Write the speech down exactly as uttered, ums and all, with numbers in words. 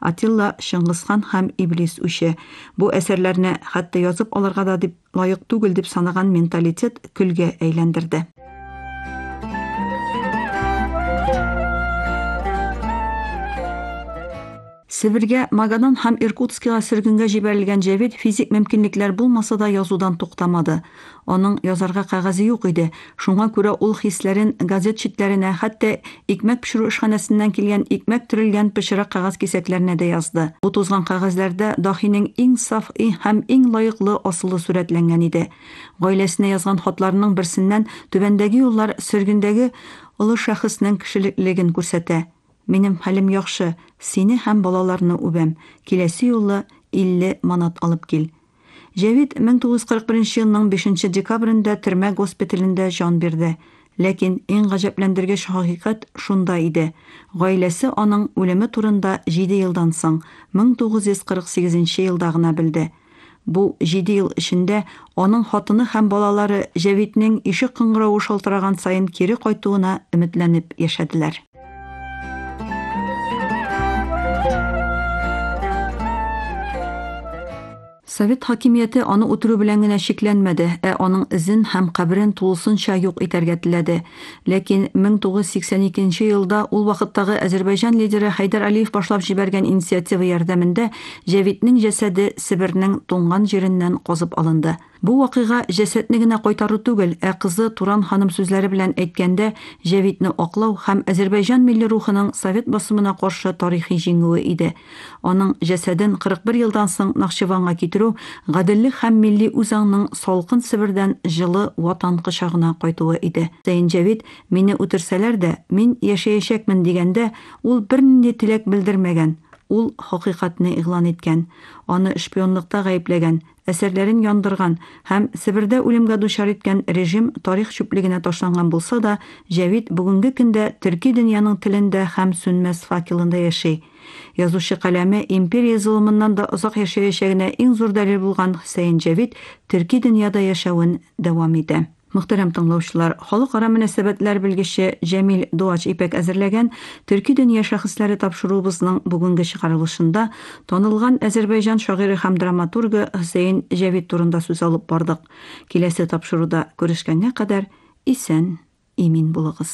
Атилла, Шыңғысхан һәм Иблис үше. Бу әсәрләрне хәтта язып алырга да дип лайык түгел дип санаган менталитет көлгә әйләндерде. Себергә, Магадан һәм Иркутскига сөргөнгә җибәрелгән Җәвид физик мөмкинлекләр булмаса да язудан туктамады. Аның язарга кәгазе юк иде. Шуңа күрә ул хисләрен газет читләренә, хәтта икмәк пешерү эшханәсеннән килгән икмәк төрелгән пешерек кәгазь кисәкләренә дә язды. Бу тузган кәгазьләрдә Дахиның иң саф һәм иң лаеклы асылы сурәтләнгән иде. Гаиләсенә язган хатларының берсеннән түбәндәге юллар сөргендәге олы шәхеснең кешелеклеген күрсәтә. Минем хәлем яхшы, сине һәм балаларны үбәм. Киләсе юлы илле манат алып кил. Җәвид мең тугыз йөз кырык беренче елның бишенче декабрендә төрмә госпиталендә җан бирде. Ләкин иң гаҗәпләндергеч хакыйкать шунда иде. Гаиләсе аның үлеме турында җиде елдан соң, мең тугыз йөз кырык сигезенче елда гына белде. Бу җиде ел эчендә аның хатыны һәм балалары Җәвиднең ишек кыңгыравы шалтыраган саен кире кайтуына өметләнеп яшәделәр. Совет хакимияте аны үтерү белән генә шикләнмәде, ә аның изен һәм кабрен тулысынча юк итәргә теләде. Ләкин мең тугыз йөз сиксән икенче елда ул вакыттагы Азәрбайҗан лидеры Хайдар Алиев башлап җибәргән инициатива ярдәмендә Җәвиднең җәсәде Себернең туңган җиреннән казып алынды. Бу вакыйга җәсәтне генә кайтару түгел, ә кызы Туран ханым сүзләре белән әйткәндә, Җәвидне аклау һәм Азәрбайҗан милли рухының совет басымына каршы тарихи җиңүе иде. Аның җәсәден кырык бер елдан соң Нахчыванга китерү гаделлек һәм милли үзаңның салкын Себердән җылы ватан кочагына кайтуы иде. Сәйин Җәвид, мине үтерсәләр дә, мин яшәячәкмен дигәндә, ул бернинди теләк белдермәгән. Ул хакыйкатьне игълан иткән, аны шпионлыкта гаепләгән, әсәрләрен яндырган һәм Себердә үлемгә дучар иткән режим тарих чүплегенә ташланган булса да, Җәвид бүгенге көндә төрки дөньяның телендә һәм сүнмәс факелында яши. Язучы каләме империя зулымыннан да озак яшәячәгенә иң зур дәлил булган Сәйин Җәвид төрки дөньяда яшәвен дәвам итә. Мөхтәрәм тыңлаучылар, халыкара мөнәсәбәтләр белгече Җәмил Дуач Ипәк әзерләгән Төрки дөнья шәхесләре тапшыруыбызның бүгенге чыгарылышында танылган Азәрбайҗан шагыйре һәм драматургы Сәйин Җәвид турында сүз алып бардык. Киләсе тапшыруда күрешкәнгә кадәр исән, имин булыгыз.